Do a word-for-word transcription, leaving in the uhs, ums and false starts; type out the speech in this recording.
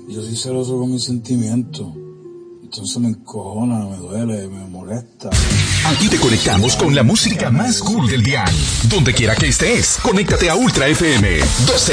yo soy celoso con mis sentimientos. Entonces me encojona, me duele, me molesta. Aquí te conectamos con la música más cool del dial. Donde quiera que estés, conéctate a Ultra F M. doce